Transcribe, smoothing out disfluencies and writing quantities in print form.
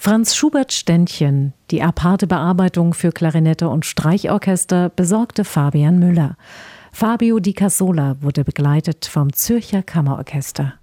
Franz Schuberts Ständchen, die aparte Bearbeitung für Klarinette und Streichorchester, besorgte Fabian Müller. Fabio Di Cassola wurde begleitet vom Zürcher Kammerorchester.